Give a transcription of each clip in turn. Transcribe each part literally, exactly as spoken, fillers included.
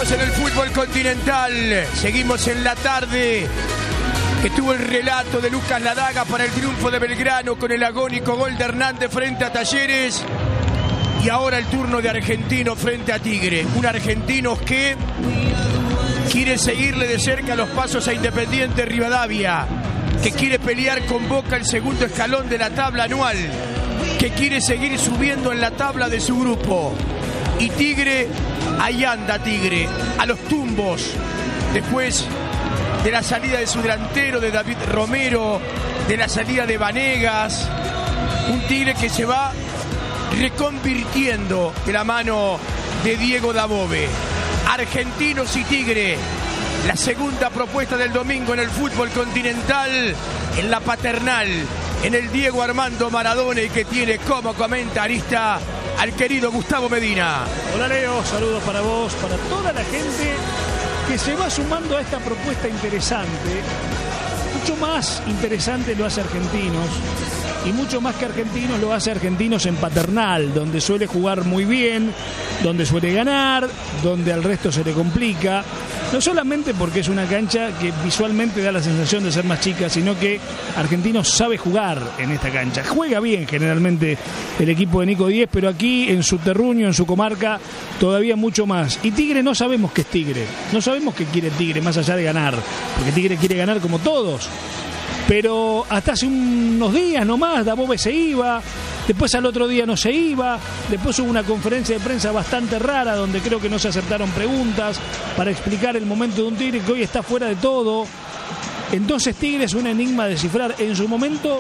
Seguimos en el fútbol continental, seguimos en la tarde que tuvo el relato de Lucas Ladaga para el triunfo de Belgrano con el agónico gol de Hernández frente a Talleres. Y ahora el turno de Argentino frente a Tigre. Un Argentino que quiere seguirle de cerca los pasos a Independiente Rivadavia, que quiere pelear con Boca el segundo escalón de la tabla anual, que quiere seguir subiendo en la tabla de su grupo. Y Tigre, ahí anda Tigre, a los tumbos, después de la salida de su delantero, de David Romero, de la salida de Vanegas. Un Tigre que se va reconvirtiendo de la mano de Diego Dabove. Argentinos y Tigre, la segunda propuesta del domingo en el fútbol continental, en la Paternal, en el Diego Armando Maradona, y que tiene como comentarista al querido Gustavo Medina. Hola Leo, saludos para vos, para toda la gente que se va sumando a esta propuesta interesante. Mucho más interesante lo hace Argentinos, y mucho más que Argentinos lo hace Argentinos en Paternal, donde suele jugar muy bien, donde suele ganar, donde al resto se le complica. No solamente porque es una cancha que visualmente da la sensación de ser más chica, sino que Argentinos sabe jugar en esta cancha. Juega bien generalmente el equipo de Nico Díez, pero aquí en su terruño, en su comarca, todavía mucho más. Y Tigre no sabemos qué es Tigre, no sabemos qué quiere Tigre más allá de ganar, porque Tigre quiere ganar como todos. Pero hasta hace unos días nomás Dabove se iba, después al otro día no se iba, después hubo una conferencia de prensa bastante rara donde creo que no se acertaron preguntas para explicar el momento de un Tigre que hoy está fuera de todo. Entonces Tigre es un enigma a descifrar. En su momento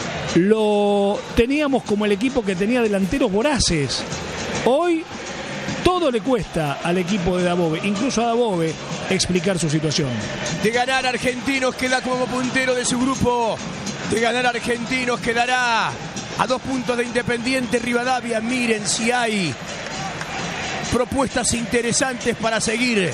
lo teníamos como el equipo que tenía delanteros voraces. Hoy todo le cuesta al equipo de Dabove, incluso a Dabove, explicar su situación. De ganar Argentinos queda como puntero de su grupo. De ganar Argentinos quedará a dos puntos de Independiente Rivadavia. Miren si hay propuestas interesantes para seguir.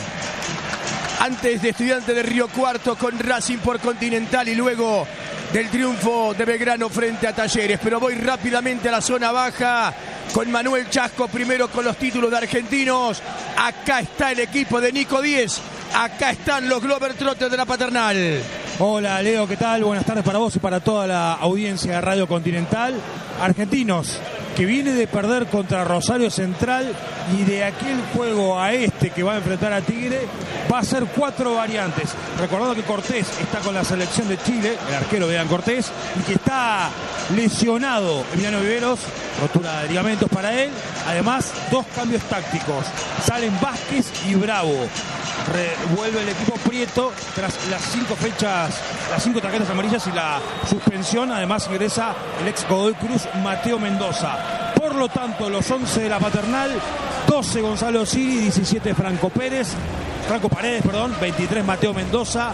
Antes de Estudiantes de Río Cuarto con Racing por Continental, y luego del triunfo de Belgrano frente a Talleres. Pero voy rápidamente a la zona baja con Manuel Chasco, primero con los títulos de Argentinos. Acá está el equipo de Nico Díez. Acá están los Globetrotters de la Paternal. Hola Leo, ¿qué tal? Buenas tardes para vos y para toda la audiencia de Radio Continental. Argentinos, que viene de perder contra Rosario Central, y de aquel juego a este que va a enfrentar a Tigre va a ser cuatro variantes. Recordando que Cortés está con la selección de Chile, el arquero de Edan Cortés, y que está lesionado Emiliano Viveros, rotura de ligamentos para él. Además, dos cambios tácticos. Salen Vázquez y Bravo. Revuelve el equipo Prieto tras las cinco fechas, las cinco tarjetas amarillas y la suspensión. Además ingresa el ex Godoy Cruz Mateo Mendoza. Por lo tanto, los once de la Paternal: doce Gonzalo Siri, diecisiete Franco Pérez, Franco Paredes, perdón, veintitrés Mateo Mendoza,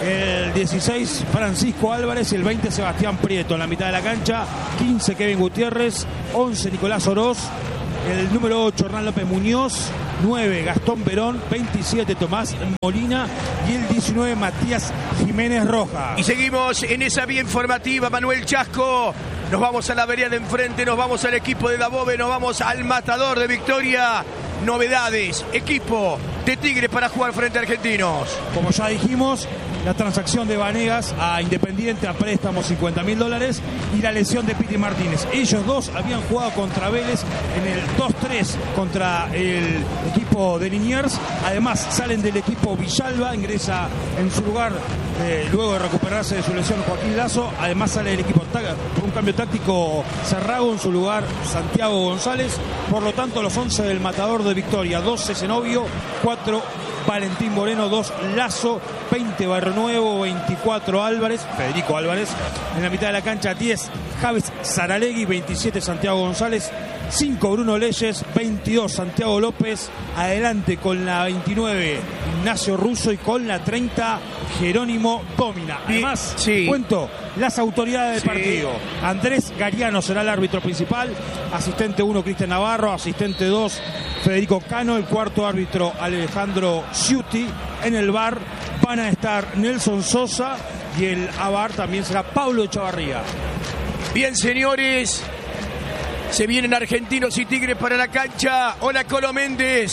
el dieciséis Francisco Álvarez y el veinte Sebastián Prieto. En la mitad de la cancha, quince Kevin Gutiérrez, once Nicolás Oroz, el número ocho Hernán López Muñoz, nueve Gastón Verón, veintisiete Tomás Molina y el diecinueve Matías Jiménez Roja. Y seguimos en esa vía informativa, Manuel Chasco. Nos vamos a la vereda de enfrente, nos vamos al equipo de Dabove, nos vamos al Matador de Victoria. Novedades, equipo de Tigre para jugar frente a Argentinos. Como ya dijimos, la transacción de Vanegas a Independiente a préstamo cincuenta mil dólares y la lesión de Piti Martínez. Ellos dos habían jugado contra Vélez en el dos tres contra el equipo de Liniers. Además salen del equipo Villalba, ingresa en su lugar eh, luego de recuperarse de su lesión Joaquín Lazo. Además sale del equipo por un cambio táctico Cerrago, en su lugar Santiago González. Por lo tanto, los once del Matador de Victoria: doce Zenobio, cuatro Valentín Moreno, dos Lazo, veinte Barrio Nuevo, veinticuatro Álvarez, Federico Álvarez. En la mitad de la cancha, diez Javes Saralegui, veintisiete Santiago González, cinco Bruno Leyes, veintidós Santiago López. Adelante con la veintinueve Ignacio Russo y con la treinta Jerónimo Domina. Además, sí, cuento las autoridades del sí. partido. Andrés Gariano será el árbitro principal, asistente uno Cristian Navarro, asistente dos Federico Cano, el cuarto árbitro Alejandro Ciuti. En el V A R van a estar Nelson Sosa y el A V A R también será Pablo Echavarría. Bien, señores, se vienen Argentinos y Tigres para la cancha. Hola, Colo Méndez.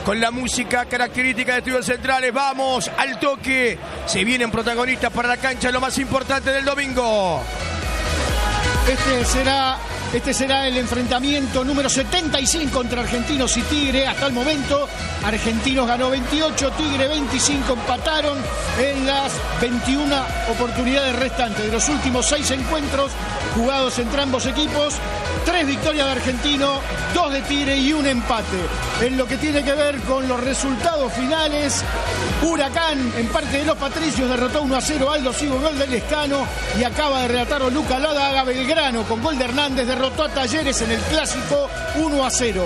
con la música característica de Estudios Centrales. Vamos al toque. Se vienen protagonistas para la cancha, lo más importante del domingo. Este será, este será el enfrentamiento número setenta y cinco entre Argentinos y Tigre. Hasta el momento, Argentinos ganó veintiocho, Tigre veinticinco, empataron en las veintiuna oportunidades restantes. De los últimos seis encuentros jugados entre ambos equipos, tres victorias de Argentino, dos de Tigre y un empate. En lo que tiene que ver con los resultados finales, Huracán, en parte de los Patricios, derrotó uno a cero a Aldo Civo, gol del Lescano, y acaba de relatarlo Lucas Ladaga. Belgrano, con gol de Hernández, derrotó a Talleres en el Clásico uno a cero.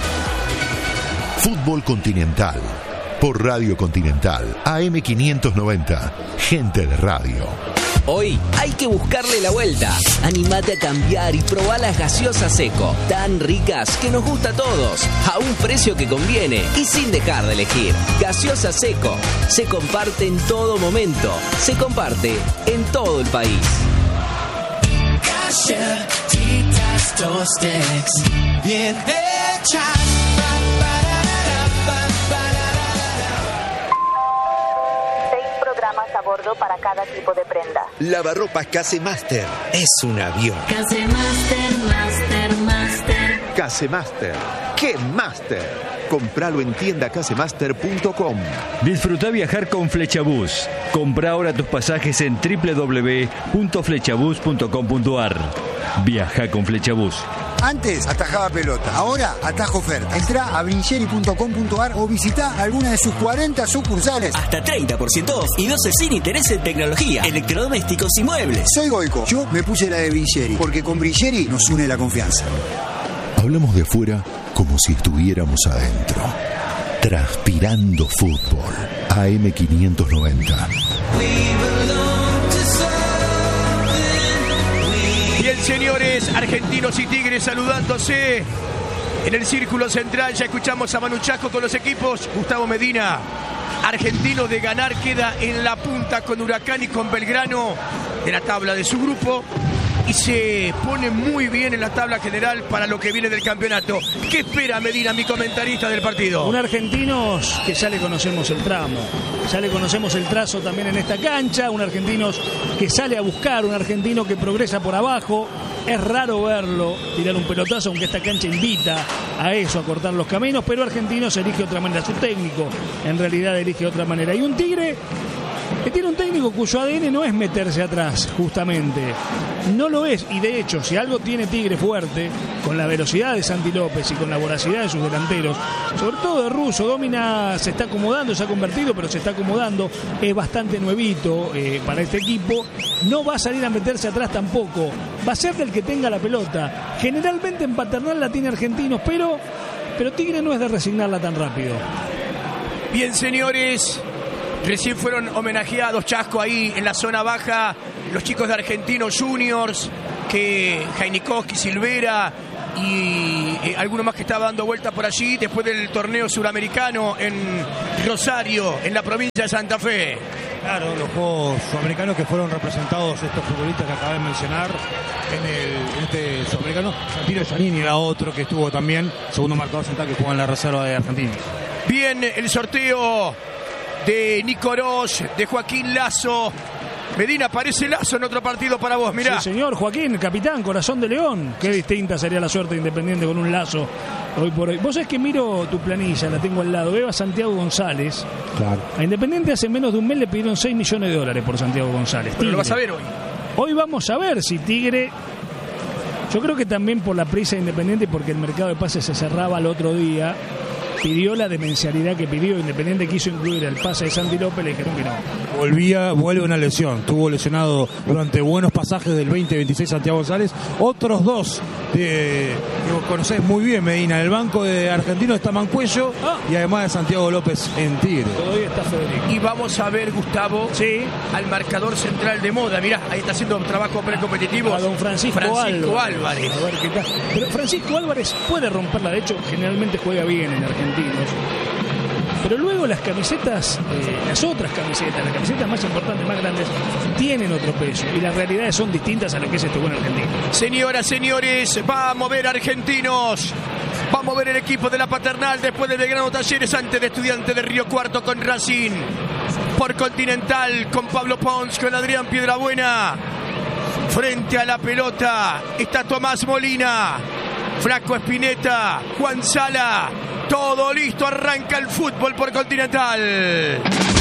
Fútbol Continental, por Radio Continental, A M quinientos noventa, gente de radio. Hoy hay que buscarle la vuelta. Animate a cambiar y probá las gaseosas Seco, tan ricas que nos gusta a todos, a un precio que conviene y sin dejar de elegir. Gaseosa Seco, se comparte en todo momento, se comparte en todo el país. Galletitas Tostex, bien hechas. A bordo para cada tipo de prenda. Lavarropas Casemaster es un avión. Casemaster, Master, Master. Casemaster, ¡qué Master! Compralo en tienda casemaster punto com. Disfruta viajar con Flechabús. Compra ahora tus pasajes en doble u doble u doble u punto flechabús punto com punto a r. Viaja con Flechabús. Antes atajaba pelota, ahora atajo ofertas. Entrá a brincheri punto com punto a r o visita alguna de sus cuarenta sucursales. Hasta treinta por ciento off y doce sin interés en tecnología, electrodomésticos y muebles. Soy Goico, yo me puse la de Brincheri, porque con Brincheri nos une la confianza. Hablamos de afuera como si estuviéramos adentro. Transpirando fútbol. A M quinientos noventa. Bien, señores, Argentinos y Tigres saludándose en el círculo central. Ya escuchamos a Manu Chasco con los equipos. Gustavo Medina, Argentino de ganar, queda en la punta con Huracán y con Belgrano de la tabla de su grupo, y se pone muy bien en la tabla general para lo que viene del campeonato. ¿Qué espera Medina, mi comentarista del partido? Un Argentinos que ya le conocemos el tramo, ya le conocemos el trazo también en esta cancha. Un Argentinos que sale a buscar, un Argentino que progresa por abajo. Es raro verlo tirar un pelotazo, aunque esta cancha invita a eso, a cortar los caminos, pero Argentinos elige otra manera. Su técnico en realidad elige otra manera. Y un Tigre que tiene un técnico cuyo A D N no es meterse atrás, justamente. No lo es, y de hecho, si algo tiene Tigre fuerte, con la velocidad de Santi López y con la voracidad de sus delanteros, sobre todo de Russo, Domina se está acomodando, se ha convertido, pero se está acomodando, es bastante nuevito eh, para este equipo. No va a salir a meterse atrás tampoco, va a ser del que tenga la pelota. Generalmente en paternal la tiene Argentinos, pero, pero Tigre no es de resignarla tan rápido. Bien, señores, recién fueron homenajeados, Chasco, ahí en la zona baja, los chicos de Argentinos Juniors, que Jainikowski, Silvera y eh, alguno más que estaba dando vuelta por allí después del torneo suramericano en Rosario, en la provincia de Santa Fe. Claro, los juegos sudamericanos que fueron representados estos futbolistas que acabé de mencionar en, el, en este sudamericano. Santino Giannini era otro que estuvo también, segundo marcador central que jugó en la reserva de Argentina. Bien, el sorteo de Nico Roche, de Joaquín Lazo. Medina, aparece Lazo en otro partido para vos, mirá. Sí, señor, Joaquín, capitán, corazón de león. Qué distinta sería la suerte de Independiente con un Lazo hoy por hoy. Vos sabés que miro tu planilla, la tengo al lado. Veo a Santiago González. Claro. A Independiente hace menos de un mes le pidieron seis millones de dólares por Santiago González. Pero lo vas a ver hoy. Hoy vamos a ver si Tigre... Yo creo que también por la prisa de Independiente, porque el mercado de pases se cerraba el otro día, pidió la demencialidad que pidió. Independiente quiso incluir el pase de Santi López, le dijeron que no. Volvía, vuelve una lesión. Estuvo lesionado durante buenos pasajes del veinte veintiséis Santiago González. Otros dos de, que vos conocés muy bien, Medina. En el banco de Argentino está Mancuello ah. y además de Santiago López en Tigre. Todavía está Federico. Y vamos a ver, Gustavo, sí, al marcador central de Moda. Mirá, ahí está haciendo un trabajo precompetitivo. A don Francisco, Francisco Álvarez. Álvarez. A ver qué tal. Pero Francisco Álvarez puede romperla. De hecho, generalmente juega bien en Argentinos. Pero luego las camisetas, eh, las otras camisetas, las camisetas más importantes, más grandes, tienen otro peso. Y las realidades son distintas a lo que es este buen argentino. Señoras, señores, vamos a ver Argentinos. Va a mover el equipo de la Paternal después de Belgrano Talleres, antes de Estudiantes de Río Cuarto con Racing. Por Continental con Pablo Pons, con Adrián Piedrabuena. Frente a la pelota está Tomás Molina, Flaco Espineta, Juan Sala. Todo listo, arranca el fútbol por Continental.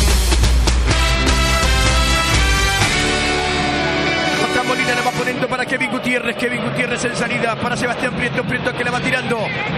Molina la va poniendo para Kevin Gutiérrez. Kevin Gutiérrez en salida para Sebastián Prieto. Prieto que la va tirando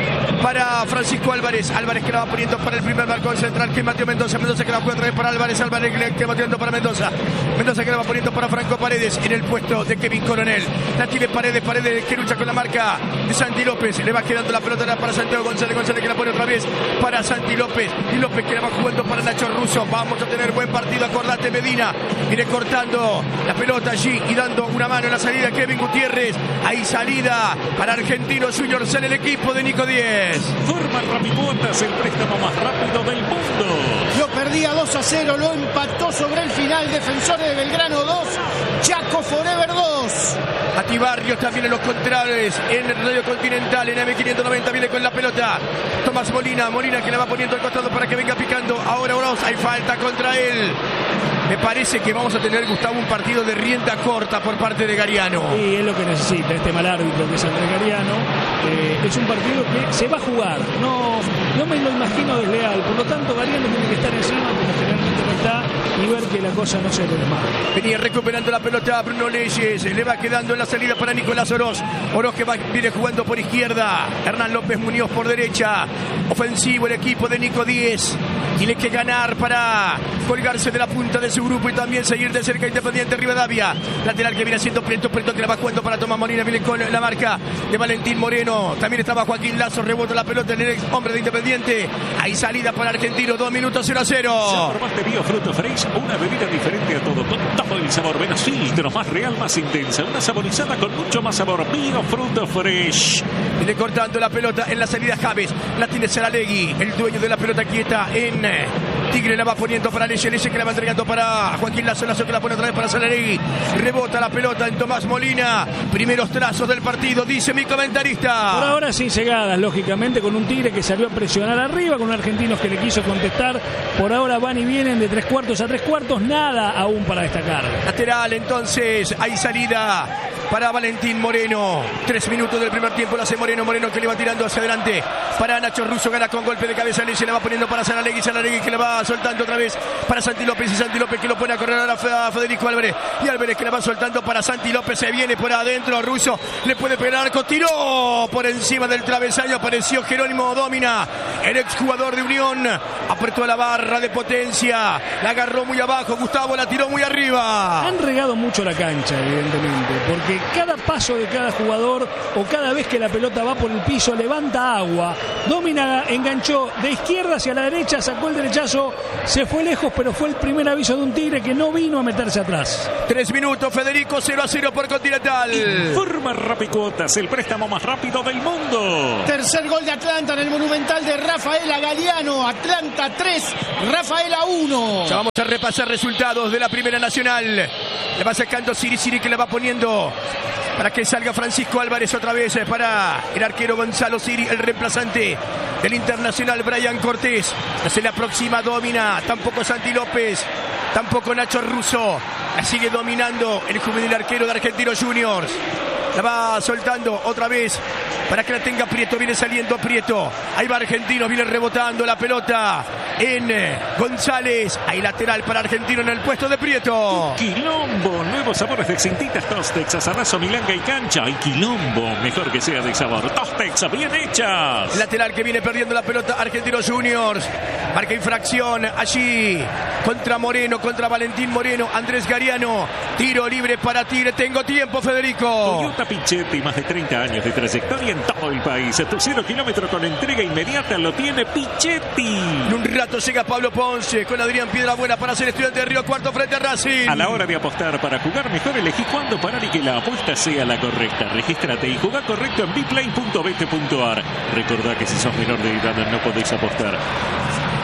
para Francisco Álvarez. Álvarez que la va poniendo para el primer balcón central, que es Mateo Mendoza. Mendoza que la va otra vez para Álvarez. Álvarez que va tirando para Mendoza. Mendoza que la va poniendo para Franco Paredes en el puesto de Kevin Coronel. La tiene Paredes. Paredes que lucha con la marca de Santi López. Le va quedando la pelota para Santiago González. González que la pone otra vez para Santi López. Y López que la va jugando para Nacho Russo. Vamos a tener buen partido. Acordate, Medina viene cortando la pelota allí y dando una mano en la salida Kevin Gutiérrez. Hay salida para Argentinos Juniors en el equipo de Nico Díez. Forma Rapicuotas, el préstamo más rápido del mundo. Lo perdía dos a cero, lo empató sobre el final. Defensores de Belgrano dos, Chaco Forever dos. Atibarrios también en los contrarios en el Radio Continental. En M quinientos noventa viene con la pelota Tomás Molina. Molina que la va poniendo al costado para que venga picando. Ahora Oroz, hay falta contra él. Me parece que vamos a tener, Gustavo, un partido de rienda corta por parte de Gariano. Y es lo que necesita este mal árbitro que es Andrés Gariano. Eh, es un partido que se va a jugar. No, no me lo imagino desleal. Por lo tanto, Gariano tiene que estar encima, como generalmente no está, y ver que la cosa no se le mal. Venía recuperando la pelota a Bruno Leyes. Le va quedando en la salida para Nicolás Oroz. Oroz que va, viene jugando por izquierda. Hernán López Muñoz por derecha. Ofensivo el equipo de Nico Díez. Tiene que ganar para colgarse de la punta de su grupo y también seguir de cerca Independiente Rivadavia. Lateral que viene haciendo Prieto, Prieto que la va jugando para Tomás Molina, viene con la marca de Valentín Moreno. También estaba Joaquín Lazo, rebota la pelota en el ex hombre de Independiente. Hay salida para Argentino, dos minutos cero a cero. Sabor más de Bio Fruto Fresh, una bebida diferente a todo, con todo el sabor, menos filtros, más real, más intensa. Una saborizada con mucho más sabor. Bio Fruto Fresh. Viene cortando la pelota en la salida Javes. La tiene Saralegui, el dueño de la pelota quieta en Tigre. La va poniendo para Leche, Leche que la va entregando para Joaquín Lazo, Lazo que la pone otra vez para Saralegui. Rebota la pelota en Tomás Molina. Primeros trazos del partido, dice mi comentarista. Por ahora sin cegadas, lógicamente, con un Tigre que salió a presionar arriba, con un Argentinos que le quiso contestar. Por ahora van y vienen de tres cuartos a tres cuartos, nada aún para destacar. Lateral, entonces, hay salida para Valentín Moreno. Tres minutos del primer tiempo lo hace Moreno. Moreno que le va tirando hacia adelante para Nacho Russo. Gana con golpe de cabeza. Le la va poniendo para Saralegui. Saralegui que la va soltando otra vez para Santi López. Y Santi López que lo pone a correr ahora a Federico Álvarez. Y Álvarez que la va soltando para Santi López. Se viene por adentro. Russo le puede pegar al arco. Tiró por encima del travesaño. Apareció Jerónimo Domina, el exjugador de Unión. Apretó la barra de potencia. La agarró muy abajo. Gustavo la tiró muy arriba. Han regado mucho la cancha, evidentemente, porque cada paso de cada jugador o cada vez que la pelota va por el piso levanta agua. Domina enganchó de izquierda hacia la derecha, sacó el derechazo, se fue lejos, pero fue el primer aviso de un Tigre que no vino a meterse atrás. Tres minutos, Federico, cero a cero por Continental. Informa Rapicuotas, el préstamo más rápido del mundo. Tercer gol de Atlanta en el Monumental de Rafaela Galiano. Atlanta tres, Rafaela uno. Ya vamos a repasar resultados de la Primera Nacional. Le va sacando Siri Siri que le va poniendo para que salga Francisco Álvarez otra vez para el arquero Gonzalo Siri, el reemplazante del internacional Brian Cortés. Se le aproxima Domina, tampoco Santi López, tampoco Nacho Russo. La sigue dominando el juvenil arquero de Argentinos Juniors. La va soltando otra vez para que la tenga Prieto. Viene saliendo Prieto. Ahí va Argentino. Viene rebotando la pelota en González. Hay lateral para Argentino en el puesto de Prieto. Quilombo. Nuevos sabores de cintitas Tostex, asadazo, milanga y cancha. Y Quilombo. Mejor que sea de sabor. Tostex, bien hechas. Lateral que viene perdiendo la pelota Argentinos Juniors. Marca infracción allí contra Moreno, contra Valentín Moreno. Andrés Gariano. Tiro libre para Tigre. Tengo tiempo, Federico. Toyota Pichetti, más de treinta años de trayectoria en todo el país. Tu cero kilómetro con entrega inmediata lo tiene Pichetti. En un rato llega Pablo Ponce con Adrián Piedrabuena para ser Estudiante de Río Cuarto frente a Racing. A la hora de apostar para jugar mejor, elegí cuándo parar y que la apuesta sea la correcta. Regístrate y jugá correcto en biplay punto vete punto ar. Recordá que si sos menor de edad no podés apostar.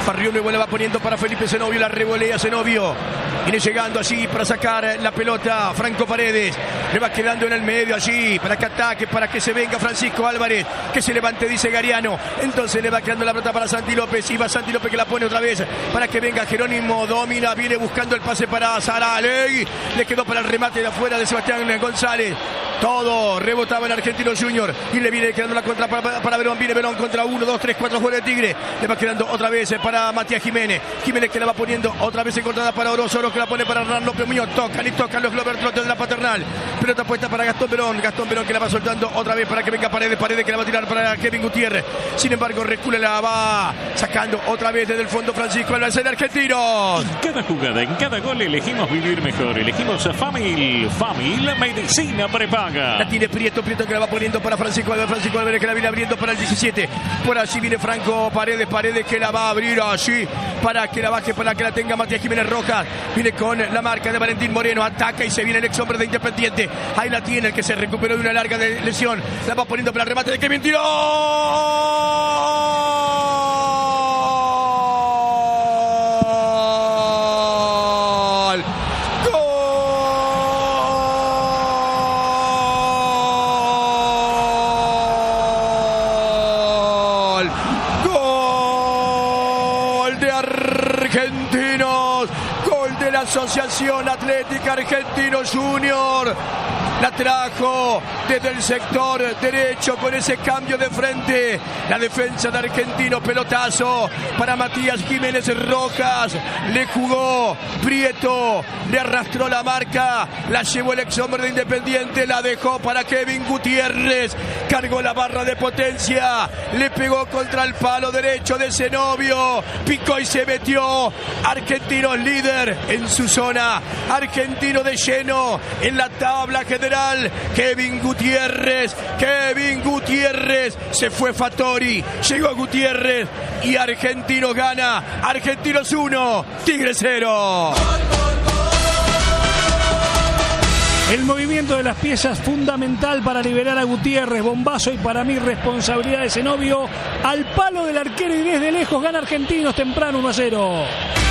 Barrio Nuevo le va poniendo para Felipe Zenobio, la revolea Zenobio. Viene llegando allí para sacar la pelota Franco Paredes. Le va quedando en el medio allí para que ataque, para que se venga Francisco Álvarez. Que se levante, dice Gariano. Entonces le va quedando la pelota para Santi López. Y va Santi López que la pone otra vez para que venga Jerónimo. Domina, viene buscando el pase para Saralegui. Le quedó para el remate de afuera de Sebastián González. Todo rebotaba en Argentino Junior. Y le viene quedando la contra para, para, para Verón. Viene Verón contra uno, dos, tres, cuatro jugadores de Tigre. Le va quedando otra vez para Matías Jiménez. Jiménez que la va poniendo otra vez encontrada para Orozo. Oro que la pone para Hernán López Muñoz. Tocan y tocan los Glover Trotters de la Paternal. Pelota puesta para Gastón Verón. Gastón Verón que la va soltando otra vez para que venga Paredes. Paredes que la va a tirar para Kevin Gutiérrez. Sin embargo, recula, la va sacando otra vez desde el fondo Francisco Álvarez en Argentinos. En cada jugada, en cada gol elegimos vivir mejor. Elegimos a Famil. Famil, medicina prepaga. La tiene Prieto. Prieto que la va poniendo para Francisco Álvarez. Francisco Álvarez que la viene abriendo para el diecisiete. Por allí viene Franco Paredes. Paredes que la va a abrir allí para que la baje, para que la tenga Matías Jiménez Rojas. Viene con la marca de Valentín Moreno. Ataca y se viene el ex hombre de Independiente. Ahí la tiene el que se recuperó de una larga de lesión. La va poniendo para el remate de Kevin Tiró. Asociación Atlética Argentino Junior la trajo desde el sector derecho con ese cambio de frente. La defensa de Argentino, pelotazo para Matías Jiménez Rojas. Le jugó Prieto, le arrastró la marca, la llevó el ex hombre de Independiente, la dejó para Kevin Gutiérrez. Cargó la barra de potencia, le pegó contra el palo derecho de Zenobio. Picó y se metió. Argentino líder en su zona. Argentino de lleno en la tabla general. Kevin Gutiérrez, Kevin Gutiérrez, se fue Fattori, llegó Gutiérrez y Argentino gana. Argentinos uno, Tigre cero. El movimiento de las piezas fundamental para liberar a Gutiérrez. Bombazo y para mí responsabilidad de Zenobio. Al palo del arquero y desde lejos gana Argentinos temprano uno a cero.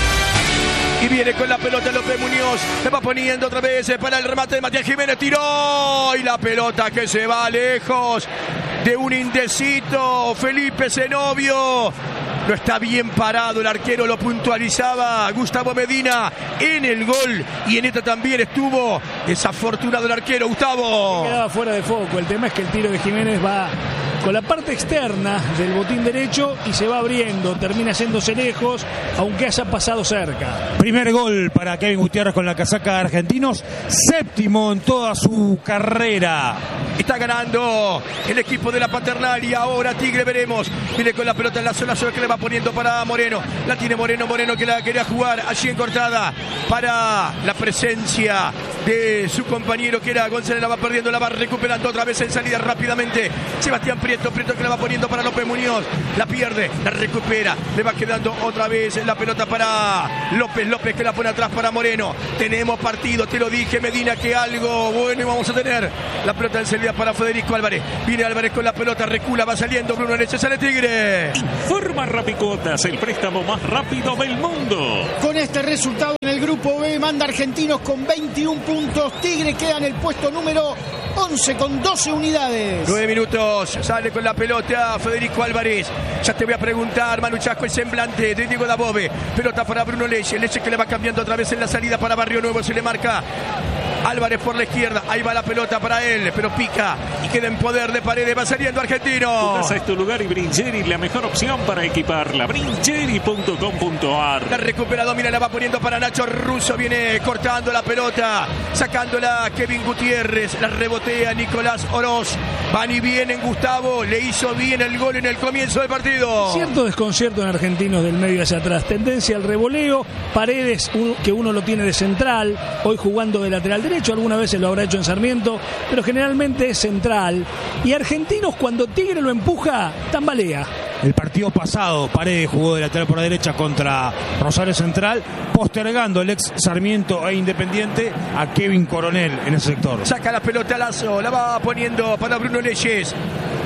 Y viene con la pelota López Muñoz. Se va poniendo otra vez para el remate de Matías Jiménez. Tiró. Y la pelota que se va lejos de un indecito. Felipe Zenobio. No está bien parado. El arquero lo puntualizaba. Gustavo Medina en el gol. Y en esta también estuvo desafortunado el arquero. Gustavo. Quedaba fuera de foco. El tema es que el tiro de Jiménez va con la parte externa del botín derecho y se va abriendo, termina haciéndose lejos, aunque haya pasado cerca. Primer gol para Kevin Gutiérrez con la casaca de Argentinos, séptimo en toda su carrera. Está ganando el equipo de la Paternal y ahora Tigre veremos. Viene con la pelota en la zona sur que le va poniendo para Moreno. La tiene Moreno, Moreno que la quería jugar allí encortada para la presencia de su compañero que era González. La va perdiendo, la va recuperando otra vez en salida rápidamente. Sebastián Prieto, Prieto que la va poniendo para López Muñoz. La pierde, la recupera. Le va quedando otra vez la pelota para López. López que la pone atrás para Moreno. Tenemos partido, te lo dije Medina, que algo bueno vamos a tener. La pelota en salida para Federico Álvarez. Viene Álvarez con la pelota, recula, va saliendo Bruno Leche, sale Tigre. Informa Rapicuotas, el préstamo más rápido del mundo. Con este resultado en el grupo B, manda Argentinos con veintiún puntos. Tigre queda en el puesto número once con doce unidades. Nueve minutos, sale con la pelota Federico Álvarez. Ya te voy a preguntar, Manu Chasco, el semblante de Diego Dabove. Pelota para Bruno Leche, Leche que le va cambiando otra vez en la salida para Barrio Nuevo, se le marca Álvarez por la izquierda, ahí va la pelota para él, pero pica y queda en poder de Paredes, va saliendo Argentino. Tu casa es tu lugar y Bringeri, la mejor opción para equiparla. Bringeri punto com punto ar. La recupera, domina, la va poniendo para Nacho Russo, viene cortando la pelota, sacándola Kevin Gutiérrez, la rebotea Nicolás Oroz. Van y vienen Gustavo, le hizo bien el gol en el comienzo del partido. Cierto desconcierto en Argentinos del medio hacia atrás, tendencia al revoleo. Paredes, uno, que uno lo tiene de central, hoy jugando de lateral derecho, algunas veces lo habrá hecho en Sarmiento, pero generalmente es central. Y Argentinos, cuando Tigre lo empuja, tambalea. El partido pasado, Paredes jugó de lateral por la derecha contra Rosario Central, postergando el ex Sarmiento e Independiente a Kevin Coronel en ese sector. Saca la pelota Lazo, la va poniendo para Bruno Leyes.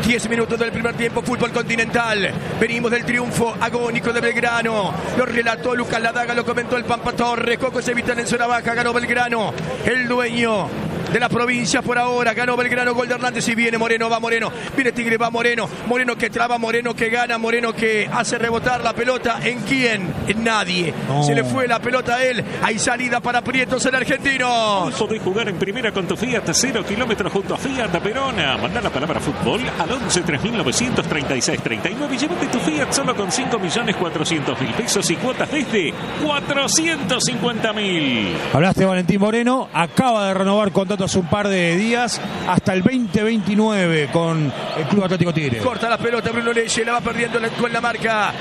diez minutos del primer tiempo, fútbol continental. Venimos del triunfo agónico de Belgrano. Lo relató Lucas Ladaga, lo comentó el Pampa Torre. Coco se visten en zona baja, ganó Belgrano. El dueño de la provincia por ahora, ganó Belgrano, gol de Hernández y viene Moreno, va Moreno, viene Tigre, va Moreno, Moreno que traba, Moreno que gana, Moreno que hace rebotar la pelota, ¿en quién? En nadie, no. Se le fue la pelota a él, hay salida para Prietos el argentino. Podés jugar en primera con tu Fiat, cero kilómetros junto a Fiat Verona, mandá la palabra fútbol al once tres mil novecientos treinta y seis treinta y nueve y llévate tu Fiat solo con cinco millones cuatrocientos mil pesos y cuotas desde cuatrocientos cincuenta mil. Hablaste de Valentín Moreno, acaba de renovar contrato hace un par de días hasta el veinte veintinueve con el Club Atlético Tigre. Corta la pelota Bruno Leye, la va perdiendo con la marca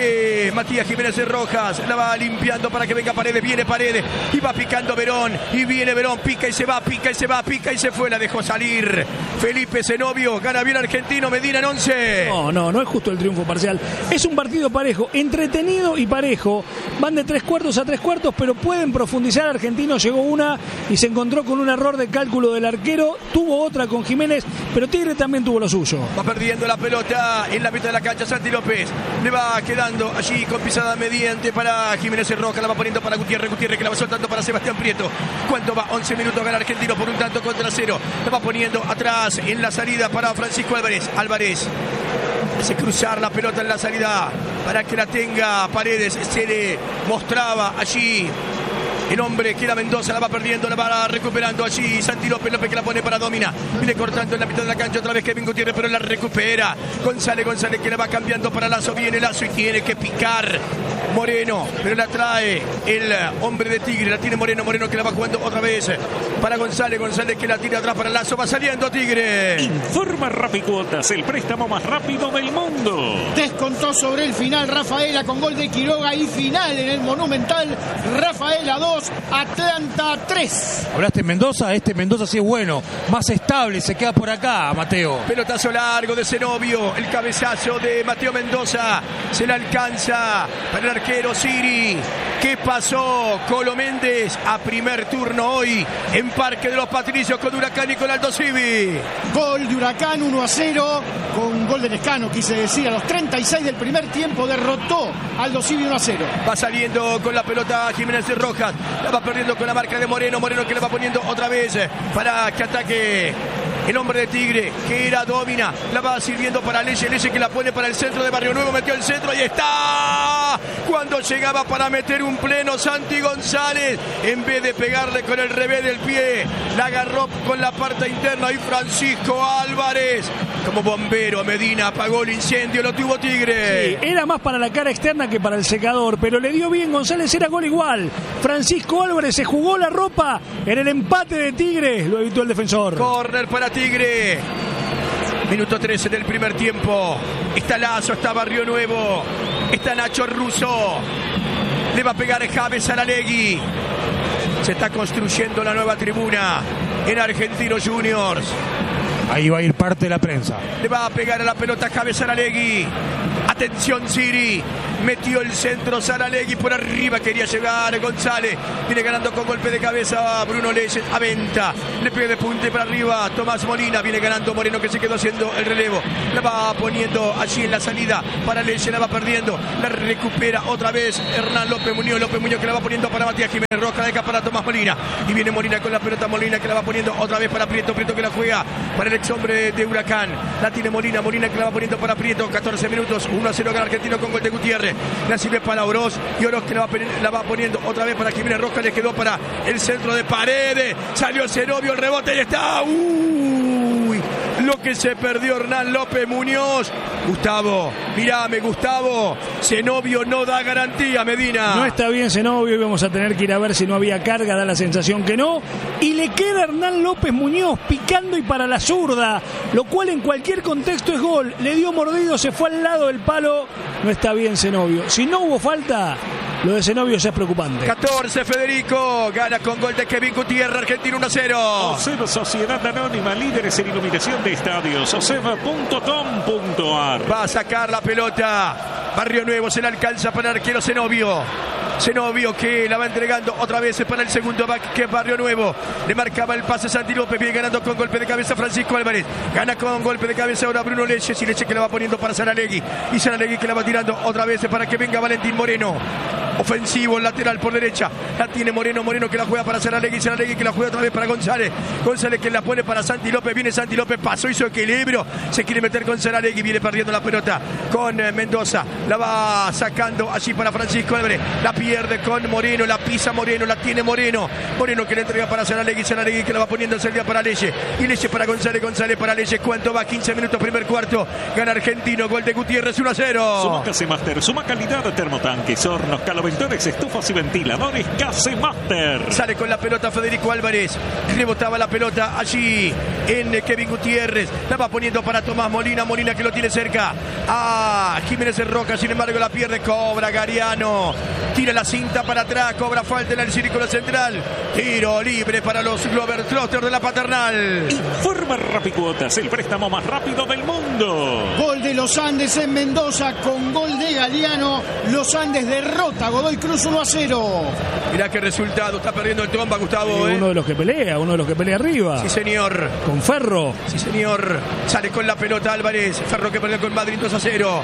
de Matías Jiménez de Rojas, la va limpiando para que venga Paredes, viene Paredes y va picando Verón y viene Verón, pica y se va, pica y se va, pica y se fue, la dejó salir Felipe Zenobio, gana bien Argentino, Medina en once. No, no, no es justo el triunfo parcial, es un partido parejo, entretenido y parejo, van de tres cuartos a tres cuartos, pero pueden profundizar. Argentino llegó una y se encontró con un error de cálculo del arquero, tuvo otra con Jiménez, pero Tigre también tuvo lo suyo. Va perdiendo la pelota en la mitad de la cancha Santi López, le va quedando allí con pisada mediante para Jiménez Roca, la va poniendo para Gutiérrez, Gutiérrez que la va soltando para Sebastián Prieto. ¿Cuánto va? once minutos, gana Argentino por un tanto contra cero, la va poniendo atrás en la salida para Francisco Álvarez, Álvarez hace cruzar la pelota en la salida para que la tenga Paredes, se le mostraba allí el hombre que era Mendoza, la va perdiendo, la va recuperando allí Santi López, López que la pone para Domina, viene cortando en la mitad de la cancha otra vez Kevin Gutiérrez, pero la recupera González, González que la va cambiando para Lazo, viene Lazo y tiene que picar Moreno, pero la trae el hombre de Tigre, la tiene Moreno, Moreno que la va jugando otra vez para González, González que la tira atrás para Lazo, va saliendo Tigre. Informa Rapicuotas, el préstamo más rápido del mundo. Descontó sobre el final Rafaela con gol de Quiroga y final en el Monumental, Rafaela dos, Atlanta tres. Hablaste en Mendoza, este Mendoza sí es bueno, más estable, se queda por acá, Mateo. Pelotazo largo de Zenobio, el cabezazo de Mateo Mendoza, se la alcanza para el arquero Siri. ¿Qué pasó? Colo Méndez a primer turno hoy en Parque de los Patricios con Huracán y con Aldo Civi. Gol de Huracán uno a cero con gol de Lescano, quise decir, a los treinta y seis del primer tiempo derrotó Aldo Civi uno a cero. Va saliendo con la pelota Jiménez de Rojas, la va perdiendo con la marca de Moreno, Moreno que le va poniendo otra vez para que ataque el hombre de Tigre, que era Domina, la va sirviendo para Leye, Leye que la pone para el centro de Barrio Nuevo, metió el centro, ahí está, cuando llegaba para meter un pleno Santi González, en vez de pegarle con el revés del pie, la agarró con la parte interna y Francisco Álvarez, como bombero Medina, apagó el incendio, lo tuvo Tigre. Sí, era más para la cara externa que para el secador, pero le dio bien González, era gol igual. Francisco Álvarez se jugó la ropa en el empate de Tigre, lo evitó el defensor. Córner para Tigre. Minuto trece del primer tiempo. Está Lazo, está Barrio Nuevo, está Nacho Russo. Le va a pegar Javes Saralegui. Se está construyendo la nueva tribuna en Argentinos Juniors. Ahí va a ir parte de la prensa. Le va a pegar a la pelota Javes Saralegui. Atención Siri. Metió el centro Saralegui por arriba, quería llegar González, viene ganando con golpe de cabeza Bruno Leyes, Aventa, le pega de punte para arriba Tomás Molina, viene ganando Moreno que se quedó haciendo el relevo, la va poniendo allí en la salida para Leyes, la va perdiendo, la recupera otra vez Hernán López Muñoz, López Muñoz que la va poniendo para Matías Jiménez Roca, la deja para Tomás Molina y viene Molina con la pelota, Molina que la va poniendo otra vez para Prieto, Prieto que la juega para el ex hombre de Huracán, la tiene Molina, Molina que la va poniendo para Prieto, catorce minutos, uno a cero gana Argentino con gol de Gutiérrez. La sirve para Oroz y Oroz que la va, la va poniendo otra vez para Jiménez Rojas, le quedó para el centro de Paredes, salió Zenobio, el rebote y está. Uy, lo que se perdió Hernán López Muñoz. Gustavo, mirame Gustavo, Zenobio no da garantía, Medina. No está bien Zenobio y vamos a tener que ir a ver si no había carga, da la sensación que no. Y le queda Hernán López Muñoz picando y para la zurda, lo cual en cualquier contexto es gol. Le dio mordido, se fue al lado del palo. No está bien Zenobio. Si no hubo falta, lo de Zenobio ya es preocupante. catorce Federico, gana con gol de Kevin Gutiérrez, Argentino uno a cero. Oseva Sociedad Anónima, líderes en iluminación de estadios, oseva punto com punto ar. Va a sacar la pelota Barrio Nuevo, se la alcanza para el arquero Zenobio. Zenobio que la va entregando otra vez para el segundo back, que es Barrio Nuevo. Le marcaba el pase Santi López, viene ganando con golpe de cabeza Francisco Álvarez. Gana con golpe de cabeza ahora Bruno Leches, y Leche que la va poniendo para Saralegui. Y Saralegui que la va tirando otra vez para que venga Valentín Moreno. Ofensivo, lateral por derecha. La tiene Moreno, Moreno que la juega para Saralegui, Saralegui que la juega otra vez para González. González que la pone para Santi López. Viene Santi López, pasó, hizo equilibrio. Se quiere meter con Saralegui, viene perdiendo la pelota con eh, Mendoza. La va sacando allí para Francisco Álvarez. La pierde con Moreno, la pisa Moreno, la tiene Moreno. Moreno que le entrega para Saralegui, Saralegui que la va poniendo en salida para Leche. Y Leche para González, González para Leche. ¿Cuánto va? quince minutos, primer cuarto. Gana Argentino, gol de Gutiérrez, uno a cero. Suma Casemaster, suma calidad de termotanques, hornos, caloventores, estufas y ventiladores. Casemaster. Sale con la pelota Federico Álvarez. Rebotaba la pelota allí en Kevin Gutiérrez. La va poniendo para Tomás Molina. Molina que lo tiene cerca a Jiménez Roca. Sin embargo la pierde. Cobra Gariano. Tira la cinta para atrás. Cobra falta en el círculo central. Tiro libre para los Globetrotters de la Paternal. Informa Rapicuotas, el préstamo más rápido del mundo. Gol de los Andes en Mendoza con gol de Galeano. Los Andes derrota a Godoy Cruz uno a cero. Mirá qué resultado. Está perdiendo el tromba, Gustavo. Sí, ¿eh? Uno de los que pelea, uno de los que pelea arriba. Sí, señor. Con Ferro. Sí, señor. Sale con la pelota Álvarez. Ferro que perdió con Madrid dos a cero.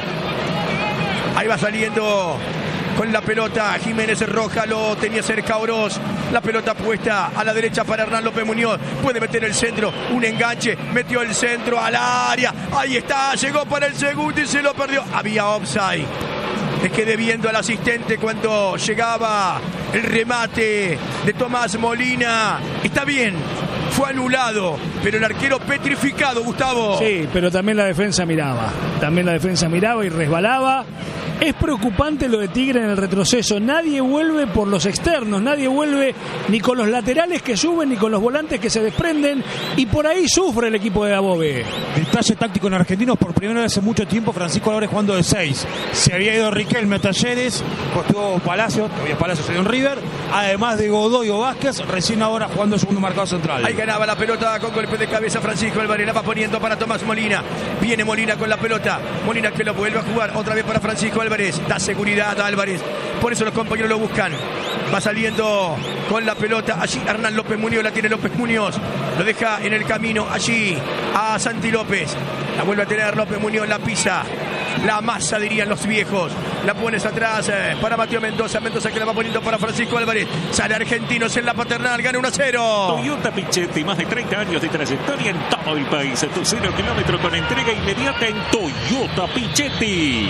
Ahí va saliendo con la pelota Jiménez Roja, lo tenía cerca Oroz. La pelota puesta a la derecha para Hernán López Muñoz. Puede meter el centro, un enganche, metió el centro al área. Ahí está, llegó para el segundo y se lo perdió. Había offside. Le quedé viendo al asistente cuando llegaba el remate de Tomás Molina. Está bien, fue anulado, pero el arquero petrificado, Gustavo. Sí, pero también la defensa miraba. También la defensa miraba y resbalaba. Es preocupante lo de Tigre en el retroceso. Nadie vuelve por los externos, nadie vuelve ni con los laterales que suben ni con los volantes que se desprenden, y por ahí sufre el equipo de Dabove. Detalle táctico en Argentinos, por primera vez hace mucho tiempo Francisco Álvarez jugando de seis. Se había ido Riquelme a Talleres, estuvo Palacio, todavía Palacio se dio en River, además de Godoy o Vázquez, recién ahora jugando el segundo marcado central. Ahí ganaba la pelota con golpe de cabeza Francisco Álvarez, la va poniendo para Tomás Molina. Viene Molina con la pelota, Molina que lo vuelve a jugar otra vez para Francisco Álvarez. Da seguridad a Álvarez, por eso los compañeros lo buscan. Va saliendo con la pelota allí Hernán López Muñoz, la tiene López Muñoz, lo deja en el camino allí a Santi López. La vuelve a tener López Muñoz, la pisa, la masa dirían los viejos. La pones atrás eh, para Mateo Mendoza, Mendoza que la va poniendo para Francisco Álvarez. Sale Argentinos en la Paternal, gana uno a cero. Toyota Pichetti, más de treinta años de trayectoria en todo el país. Tu cero kilómetro con entrega inmediata en Toyota Pichetti.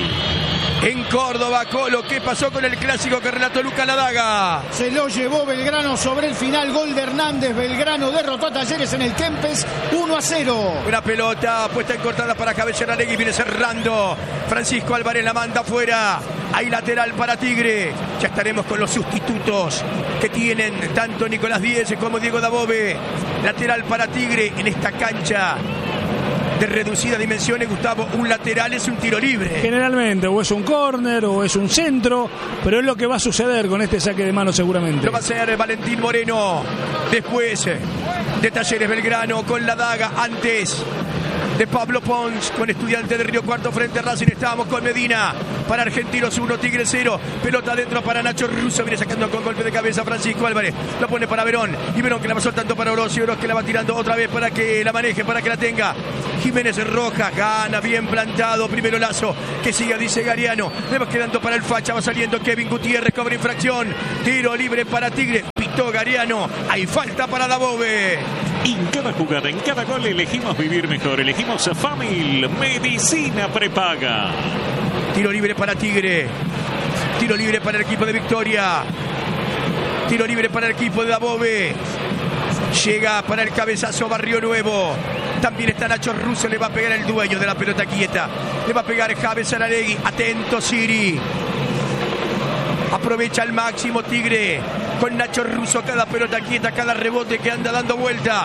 En Córdoba, Colo, ¿qué pasó con el clásico que relató Lucas Ladaga? Se lo llevó Belgrano sobre el final, gol de Hernández. Belgrano derrotó a Talleres en el Kempes uno a cero. Una pelota puesta en cortada para Cabellera Legui, viene cerrando. Francisco Álvarez la manda afuera. Hay lateral para Tigre. Ya estaremos con los sustitutos que tienen tanto Nicolás Díez como Diego Dabove. Lateral para Tigre en esta cancha de reducidas dimensiones, Gustavo. Un lateral es un tiro libre. Generalmente, o es un córner o es un centro, pero es lo que va a suceder con este saque de mano seguramente. Lo va a hacer Valentín Moreno. Después de Talleres Belgrano con la daga. Antes de Pablo Pons con Estudiantes de Río Cuarto frente a Racing. Estábamos con Medina para Argentinos uno, Tigre cero. Pelota adentro para Nacho Russo. Viene sacando con golpe de cabeza Francisco Álvarez. Lo pone para Verón. Y Verón que la va soltando para Oroz. Y Oroz que la va tirando otra vez para que la maneje, para que la tenga. Jiménez Roja gana bien plantado. Primero Lazo que siga, dice Gariano. Le va quedando para el facha. Va saliendo Kevin Gutiérrez. Cobra infracción. Tiro libre para Tigre. Pitó Gariano. Hay falta para Dabove. En cada jugada, en cada gol elegimos vivir mejor. Elegimos a Famil Medicina Prepaga. Tiro libre para Tigre. Tiro libre para el equipo de Victoria. Tiro libre para el equipo de Dabove. Llega para el cabezazo Barrio Nuevo. También está Nacho Russo. Le va a pegar el dueño de la pelota quieta. Le va a pegar Javes Saralegui. Atento Siri. Aprovecha al máximo Tigre con Nacho Russo, cada pelota quieta, cada rebote que anda dando vuelta.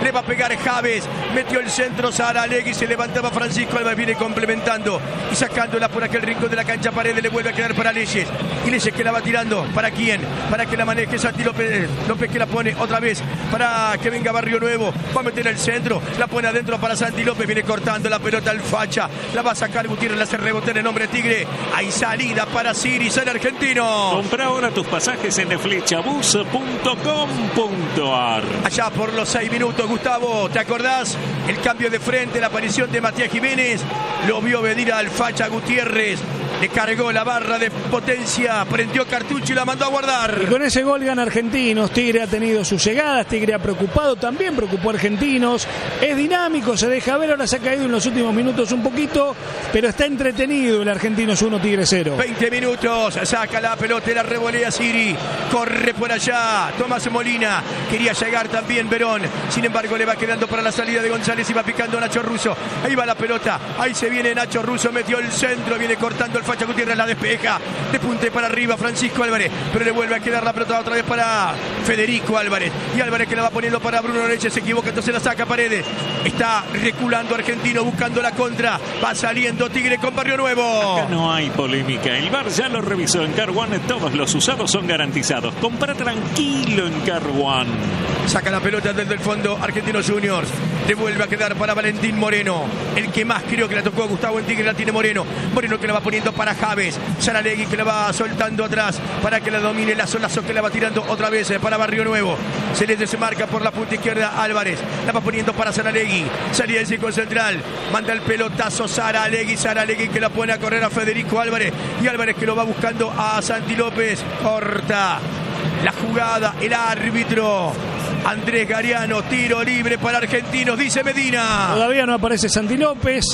le va a pegar Javes, metió el centro Saralegui, se levantaba Francisco Álvarez, viene complementando y sacándola por aquel rincón de la cancha. Paredes le vuelve a quedar para Leyes, y Leyes que la va tirando, ¿para quién? Para que la maneje Santi López, López que la pone otra vez para que venga Barrio Nuevo, va a meter el centro, la pone adentro para Santi López, viene cortando la pelota al Facha, la va a sacar Gutiérrez, la hace rebotar en nombre Tigre, hay salida para Siri, sale Argentino. Compra ahora tus pasajes en flechabus punto com punto ar. Allá por los seis minutos, Gustavo, ¿te acordás? El cambio de frente, la aparición de Matías Jiménez, lo vio venir al Facha Gutiérrez, le cargó la barra de potencia, prendió cartucho y la mandó a guardar. Y con ese gol gana Argentinos. Tigre ha tenido sus llegadas, Tigre ha preocupado, también preocupó a Argentinos. Es dinámico, se deja ver, ahora se ha caído en los últimos minutos un poquito, pero está entretenido el Argentinos uno, Tigre cero. veinte minutos, saca la pelota y la revolea Siri, corre por allá, Tomás Molina, quería llegar también Verón, sin embargo le va quedando para la salida de González y va picando Nacho Russo, ahí va la pelota, ahí se viene Nacho Russo, metió el centro, viene cortando el Facha Gutiérrez, la despeja, de punte para arriba Francisco Álvarez, pero le vuelve a quedar la pelota otra vez para Federico Álvarez, y Álvarez que la va poniendo para Bruno Leyes, se equivoca, entonces la saca Paredes, está reculando Argentino, buscando la contra, va saliendo Tigre con Barrio Nuevo. Acá no hay polémica, el V A R ya lo revisó en Car One, todos los usados son garantizados, compra tranquilo en Car One. Saca la pelota desde el fondo Argentinos Juniors, le vuelve a quedar para Valentín Moreno, el que más creo que la tocó a Gustavo en Tigre la tiene Moreno, Moreno que la va poniendo para Javes, Saralegui que la va soltando atrás para que la domine, la Solazo que la va tirando otra vez para Barrio Nuevo, se le desmarca por la punta izquierda Álvarez, la va poniendo para Saralegui, salida del circo central, manda el pelotazo Saralegui, Saralegui que la pone a correr a Federico Álvarez, y Álvarez que lo va buscando a Santi López, corta la jugada, el árbitro Andrés Gariano, tiro libre para Argentinos, dice Medina. Todavía no aparece Santi López,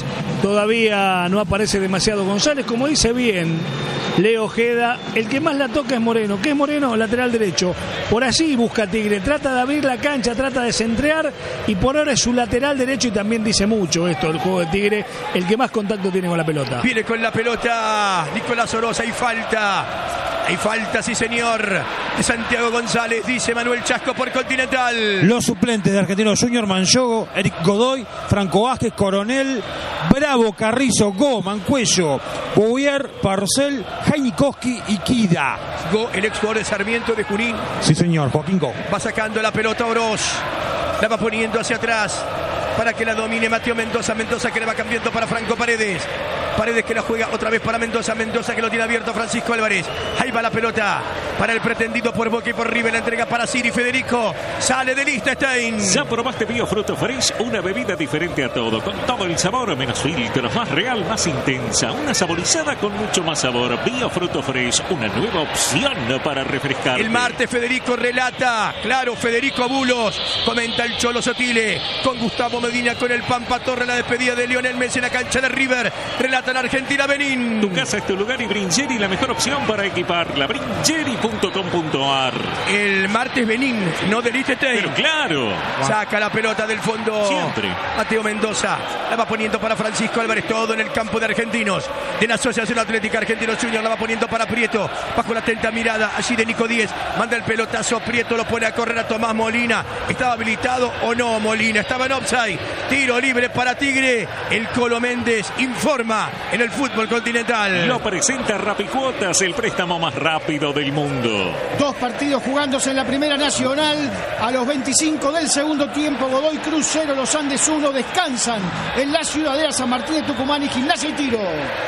todavía no aparece demasiado González, como dice bien Leo Ojeda, el que más la toca es Moreno. ¿Qué es Moreno? Lateral derecho. Por allí busca Tigre, trata de abrir la cancha, trata de centrear, y por ahora es su lateral derecho, y también dice mucho esto, el juego de Tigre, el que más contacto tiene con la pelota. Viene con la pelota Nicolás Oroz, hay falta. Hay falta, sí señor, de Santiago González, dice Manuel Chasco por Continental. Los suplentes de Argentinos Junior, Manchogo, Eric Godoy, Franco Vázquez, Coronel, Bravo, Carrizo, Go, Mancuello, Bouvier, Parcel, Jainikowski y Kida. Go, el ex jugador de Sarmiento de Junín. Sí señor, Joaquín Go. Va sacando la pelota Oroz, la va poniendo hacia atrás para que la domine Mateo Mendoza, Mendoza que le va cambiando para Franco Paredes. Paredes que la juega otra vez para Mendoza, Mendoza que lo tiene abierto Francisco Álvarez, ahí va la pelota para el pretendido por Boca y por River, la entrega para Siri, Federico, sale de Liechtenstein. ¿Ya probaste Biofruto Fresh? Una bebida diferente a todo, con todo el sabor, menos filtros, más real, más intensa, una saborizada con mucho más sabor. Biofruto Fresh, una nueva opción para refrescar. El martes Federico relata, claro, Federico Abulos, comenta el Cholo Sotile, con Gustavo Medina, con el Pampa Torre, la despedida de Lionel Messi en la cancha de River, relata en Argentina, Benín. Tu casa es tu lugar y Bringeri la mejor opción para equiparla. Bringeri punto com punto ar. El martes Benín, no de Liechtenstein. Pero claro. Saca la pelota del fondo. Siempre. Mateo Mendoza la va poniendo para Francisco Álvarez, todo en el campo de Argentinos, de la Asociación Atlética Argentinos Juniors, la va poniendo para Prieto, bajo la atenta mirada allí de Nico Díez, manda el pelotazo, Prieto lo pone a correr a Tomás Molina. ¿Estaba habilitado o no Molina? Estaba en offside. Tiro libre para Tigre. El Colo Méndez informa en el fútbol continental. Lo presenta Rapicuotas, el préstamo más rápido del mundo. Dos partidos jugándose en la Primera Nacional. A los veinticinco del segundo tiempo, Godoy Cruz cero, Los Andes uno. Descansan en la Ciudadela San Martín de Tucumán y Gimnasia y Tiro.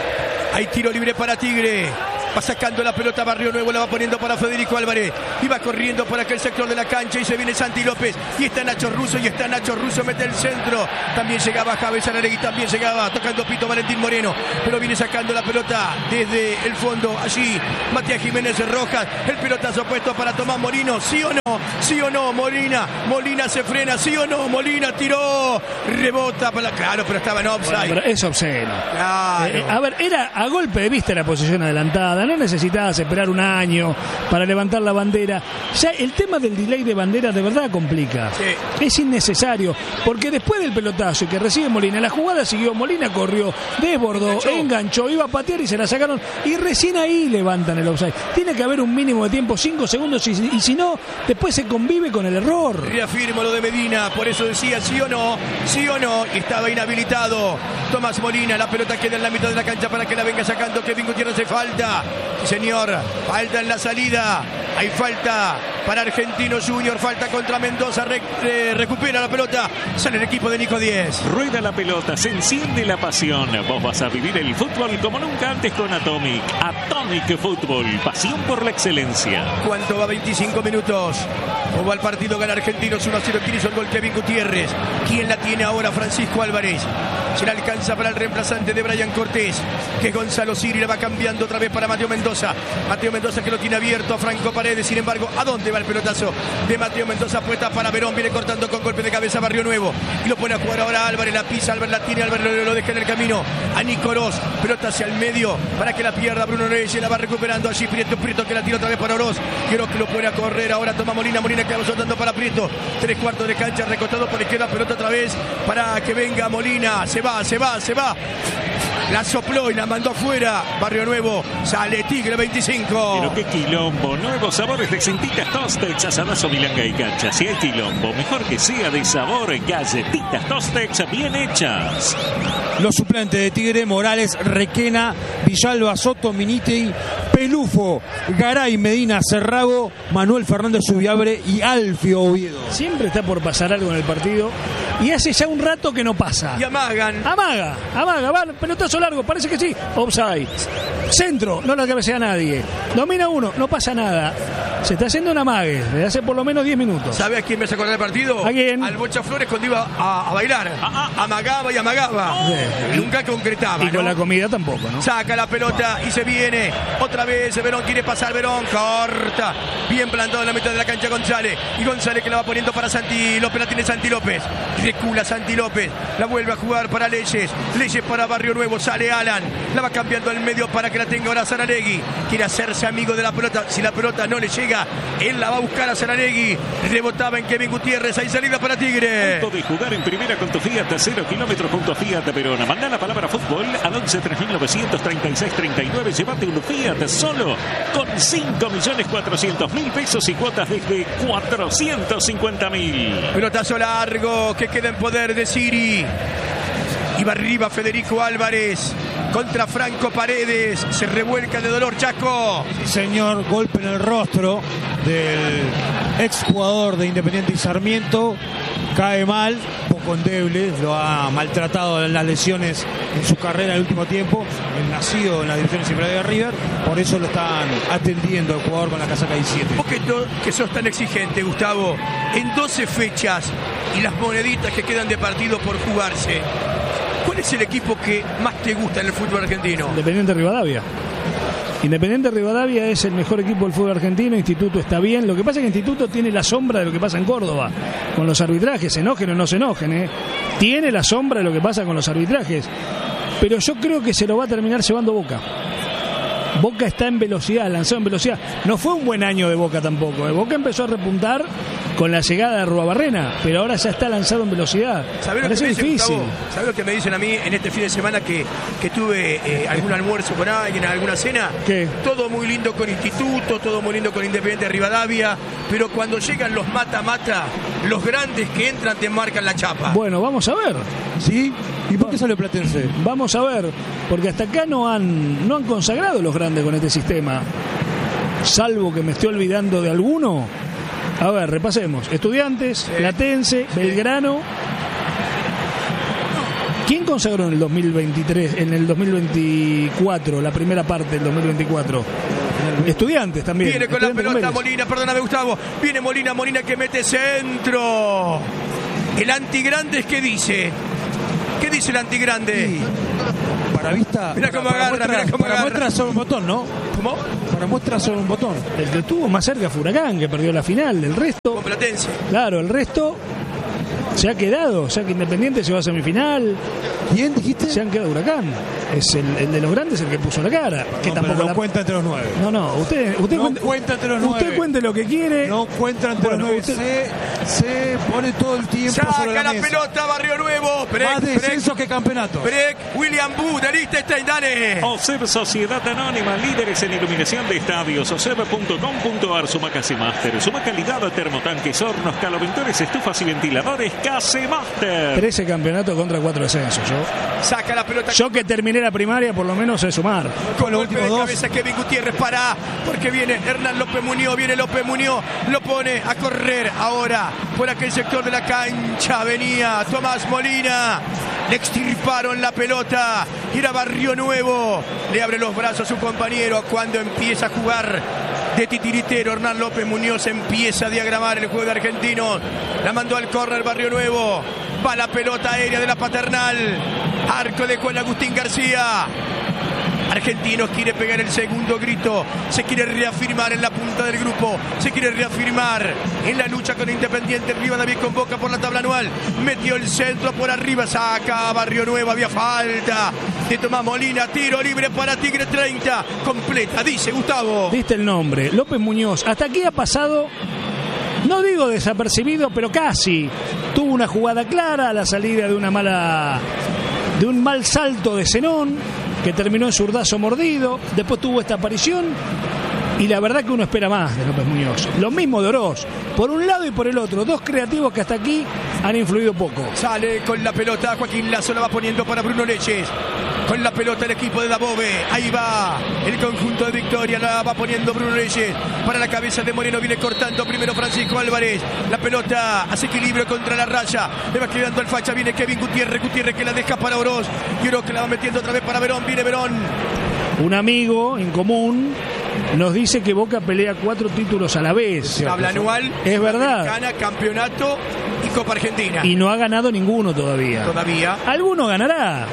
Hay tiro libre para Tigre. Va sacando la pelota Barrio Nuevo, la va poniendo para Federico Álvarez. Y va corriendo por aquel sector de la cancha y se viene Santi López. Y está Nacho Russo, y está Nacho Russo, mete el centro. También llegaba Javes Saralegui, también llegaba tocando pito Valentín Moreno. Pero viene sacando la pelota desde el fondo. Allí Matías Jiménez Rojas. El pelotazo puesto para Tomás Molino. ¿Sí o no? ¿Sí o no? Molina. Molina se frena. ¿Sí o no? Molina tiró. Rebota. Para... Claro, pero estaba en offside. Bueno, pero es obsceno. Claro. Eh, a ver, era a golpe de vista la posición adelantada. pasada. No necesitabas esperar un año para levantar la bandera. Ya el tema del delay de bandera de verdad complica. Sí. Es innecesario, porque después del pelotazo que recibe Molina, la jugada siguió, Molina corrió, desbordó, enganchó. enganchó, iba a patear y se la sacaron, y recién ahí levantan el offside. Tiene que haber un mínimo de tiempo, cinco segundos, y, y si no, después se convive con el error. Reafirmo lo de Medina, por eso decía sí o no, sí o no, y estaba inhabilitado Tomás Molina. La pelota queda en la mitad de la cancha para que la venga sacando Kevin Gutiérrez. Hace falta, sí, señor, falta en la salida, hay falta para Argentinos Junior, falta contra Mendoza, Re, eh, recupera la pelota, sale el equipo de Nico Díez. Rueda la pelota, se enciende la pasión. Vos vas a vivir el fútbol como nunca antes con Atomic. Atomic Fútbol, pasión por la excelencia. ¿Cuánto va? veinticinco minutos. ¿Cómo va el partido? Gana Argentinos uno a cero. ¿Quién hizo el gol? Kevin Gutiérrez. ¿Quién la tiene ahora? Francisco Álvarez. Se la alcanza para el reemplazante de Brian Cortés, que es Gonzalo Siri. La va cambiando otra vez para Mateo Mendoza. Mateo Mendoza que lo tiene abierto a Franco Paredes. Sin embargo, ¿a dónde va el pelotazo de Mateo Mendoza? Puesta para Verón. Viene cortando con golpe de cabeza Barrio Nuevo. Y lo pone a jugar ahora Álvarez. La pisa, Álvarez la tiene. Álvarez lo, lo deja en el camino a Nico Oroz. Pelota hacia el medio para que la pierda Bruno Reyes. La va recuperando allí Prieto. Prieto que la tira otra vez para Oroz. Quiero que lo pone a correr. Ahora toma Molina. Molina que va soltando para Prieto. Tres cuartos de cancha. Recostado por izquierda. Pelota otra vez para que venga Molina. Se va, se va, se va. La sopló y la mandó afuera. Barrio Nuevo. Sale Tigre veinticinco. Pero qué quilombo. Nuevos sabores de Galletitas Tostex, asadazo, milanga y cancha. Si hay quilombo, mejor que sea de sabor. Galletitas Tostex bien hechas. Los suplentes de Tigre: Morales, Requena, Villalba, Soto, Minitei, Pelufo, Garay, Medina, Cerrago, Manuel Fernández Subiabre y Alfio Oviedo. Siempre está por pasar algo en el partido y hace ya un rato que no pasa. Y amagan. Amaga, amaga, va, pelotazo largo, parece que sí. Offside. Centro, no la cabecea nadie. Domina uno, no pasa nada. Se está haciendo un amague desde hace por lo menos diez minutos. ¿Sabe a quién me hace acordar el partido? ¿A quién? Al Bocha Flores cuando iba a, a bailar. Ah, ah. Amagaba y amagaba. Sí. Nunca concretaba. Y con ¿no? la comida tampoco, ¿no? Saca la pelota y se viene. Otra vez Verón quiere pasar. Verón corta. Bien plantado en la mitad de la cancha González. Y González que la va poniendo para Santi López. La tiene Santi López. Recula Santi López. La vuelve a jugar para Leyes. Leyes para Barrio Nuevo. Sale Alan. La va cambiando al medio para que la tenga ahora Saralegui. Quiere hacerse amigo de la pelota. Si la pelota no le llega, él la va a buscar a Saralegui. Rebotaba en Kevin Gutiérrez. Hay salida para Tigre. Punto de jugar en primera con tu Fiat cero kilómetros junto a Fiat Verona. Mandá la palabra fútbol al once tres mil novecientos treinta y seis treinta y nueve. Llévate un Fiat solo con cinco millones cuatrocientos mil pesos y cuotas desde cuatrocientos cincuenta mil. Pelotazo largo que queda en poder de Siri. Iba arriba Federico Álvarez contra Franco Paredes. Se revuelca de dolor Chaco. Sí, señor, golpe en el rostro del exjugador de Independiente y Sarmiento. Cae mal, poco endeble, lo ha maltratado en las lesiones en su carrera el último tiempo. El nacido en las divisiones inferiores de River, por eso lo están atendiendo el jugador con la casaca diecisiete. Vos que, to, que sos tan exigente, Gustavo, en doce fechas y las moneditas que quedan de partido por jugarse, ¿cuál es el equipo que más te gusta en el fútbol argentino? Independiente Rivadavia. Independiente Rivadavia es el mejor equipo del fútbol argentino. Instituto está bien. Lo que pasa es que Instituto tiene la sombra de lo que pasa en Córdoba con los arbitrajes. Se enojen o no se enojen, ¿eh? Tiene la sombra de lo que pasa con los arbitrajes. Pero yo creo que se lo va a terminar llevando Boca. Boca está en velocidad, lanzado en velocidad. No fue un buen año de Boca tampoco, ¿eh? Boca empezó a repuntar con la llegada de Ruabarrena, pero ahora ya está lanzado en velocidad. ¿Sabés lo que me dicen, difícil? ¿Sabés lo que me dicen a mí en este fin de semana que, que tuve eh, algún almuerzo con alguien, alguna cena? ¿Qué? Todo muy lindo con Instituto, todo muy lindo con Independiente Rivadavia, pero cuando llegan los mata-mata, los grandes que entran te marcan la chapa. Bueno, vamos a ver. ¿Sí? ¿Y por qué salió Platense? Vamos a ver, porque hasta acá no han, no han consagrado los grandes con este sistema. Salvo que me estoy olvidando de alguno. A ver, repasemos. Estudiantes, sí. Platense, sí. Belgrano. ¿Quién consagró en el dos mil veintitrés, en el dos mil veinticuatro, la primera parte del dos mil veinticuatro? Estudiantes también. Viene con Estudiantes la pelota con Molina, perdóname Gustavo. Viene Molina, Molina que mete centro. El antigrandes, ¿qué dice? ¿Qué dice el antigrande? Sí. Para vista. Mira cómo agarra, muestra, mira cómo para agarra. muestra sobre un botón, ¿no? ¿Cómo? Para muestra sobre un botón. El que estuvo más cerca fue Huracán, que perdió la final. El resto. Con Platense. Claro, el resto se ha quedado. O sea que Independiente se va a semifinal. ¿Quién dijiste? Se han quedado Huracán. Es el, el de los grandes el que puso la cara. Que No, tampoco pero no la... cuenta entre los nueve. No, no, usted, usted, No cuente, cuenta entre los nueve. usted cuente lo que quiere. No cuenta entre Bueno, los nueve. usted- Se, se pone todo el tiempo sobre Saca la, la mesa. pelota, Barrio Nuevo. Break, Más break, descensos que campeonatos. break. William Boo, de Liechtenstein, dale. OSEB Sociedad Anónima, líderes en iluminación de estadios. oseb punto com punto ar. Suma Casemaster. Suma calidad, termotanques, hornos, caloventores, estufas y ventiladores. Casemaster. trece campeonatos contra cuatro descensos. Yo, Saca la pelota. yo que terminé la primaria, por lo menos sé sumar. Con los golpe últimos de dos. cabeza Kevin Gutiérrez para, porque viene Hernán López Muñoz, viene López Muñoz, lo pone a correr ahora por aquel sector de la cancha, venía Tomás Molina, le extirparon la pelota y era Barrio Nuevo, le abre los brazos a su compañero cuando empieza a jugar de titiritero. Hernán López Muñoz empieza a diagramar el juego de Argentinos, la mandó al córner Barrio Nuevo, va la pelota aérea de la Paternal, arco de Juan Agustín García. Argentinos quiere pegar el segundo grito, se quiere reafirmar en la punta del grupo, se quiere reafirmar en la lucha con Independiente. Rivadavia con Boca por la tabla anual, metió el centro por arriba, saca Barrio Nuevo, había falta de Tomás Molina, tiro libre para Tigre, treinta, completa, dice Gustavo. Diste el nombre, López Muñoz. Hasta aquí ha pasado, no digo desapercibido, pero casi. Tuvo una jugada clara a la salida de una mala, de un mal salto de Zenón, que terminó en zurdazo mordido. Después tuvo esta aparición y la verdad que uno espera más de López Muñoz. Lo mismo de Oroz, por un lado y por el otro. Dos creativos que hasta aquí han influido poco. Sale con la pelota Joaquín Lazo, la va poniendo para Bruno Leches. Con la pelota el equipo de Dabove, ahí va el conjunto de Victoria, la va poniendo Bruno Leches para la cabeza de Moreno, viene cortando primero Francisco Álvarez, la pelota hace equilibrio contra la raya, le va quedando el facha, viene Kevin Gutiérrez, Gutiérrez que la deja para Oroz, y Oroz que la va metiendo otra vez para Verón, viene Verón. Un amigo en común nos dice que Boca pelea cuatro títulos a la vez. Tabla anual, es verdad. Gana campeonato y Copa Argentina. Y no ha ganado ninguno todavía. Todavía. Alguno ganará.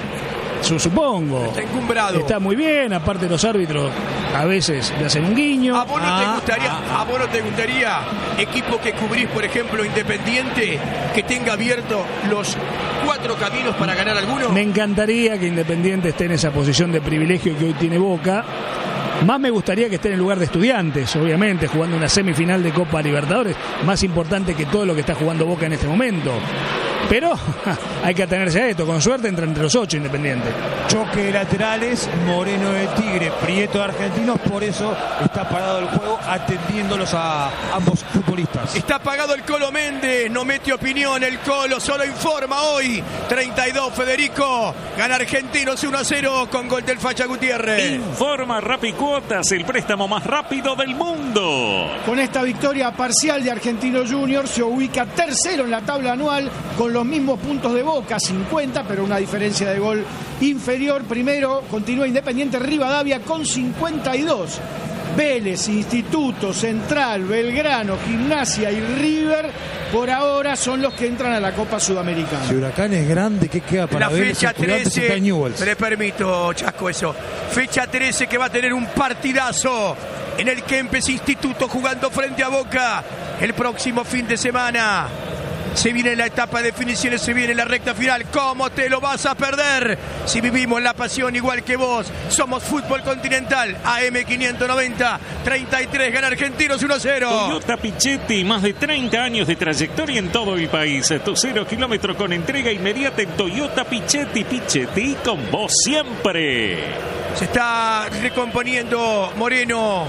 Supongo. Está encumbrado. Está muy bien, aparte los árbitros a veces le hacen un guiño. ¿A vos no ah, te gustaría, ah, ah. a vos no te gustaría equipo que cubrís, por ejemplo, Independiente, que tenga abierto los cuatro caminos para ganar alguno? Me encantaría que Independiente esté en esa posición de privilegio que hoy tiene Boca. Más me gustaría que esté en el lugar de Estudiantes, obviamente, jugando una semifinal de Copa Libertadores, más importante que todo lo que está jugando Boca en este momento. Pero hay que atenerse a esto, con suerte entra entre los ocho Independiente. Choque de laterales, Moreno de Tigre, Prieto de Argentinos, por eso está parado el juego atendiéndolos a ambos futbolistas. Está apagado el Colo Méndez, no mete opinión el Colo, solo informa hoy. treinta y dos Federico, gana Argentinos uno a cero con gol del Facha Gutiérrez. Informa Rapicuotas, el préstamo más rápido del mundo. Con esta victoria parcial de Argentinos Juniors se ubica tercero en la tabla anual con los mismos puntos de Boca, cincuenta, pero una diferencia de gol inferior. Primero continúa Independiente Rivadavia con cincuenta y dos. Vélez, Instituto, Central, Belgrano, Gimnasia y River por ahora son los que entran a la Copa Sudamericana. Si Huracán es grande, ¿qué queda para la Vélez, fecha Estudiantes y trece, Newell's? le permito, Chasco, eso. Fecha trece que va a tener un partidazo en el Kempes Instituto jugando frente a Boca el próximo fin de semana. Se viene la etapa de definiciones, se viene la recta final. ¿Cómo te lo vas a perder? Si vivimos la pasión igual que vos. Somos Fútbol Continental. A M quinientos noventa, treinta y tres, gana Argentinos uno a cero. Toyota Pichetti, más de treinta años de trayectoria en todo el país. Tu cero kilómetro con entrega inmediata en Toyota Pichetti. Pichetti con vos siempre. Se está recomponiendo Moreno